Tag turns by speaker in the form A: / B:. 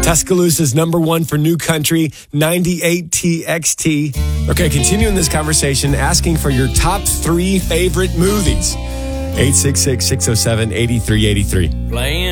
A: Tuscaloosa's number one for new country, 98 TXT. Okay, continuing this conversation, asking for your top 3 favorite movies. 866-607-8383.
B: Playing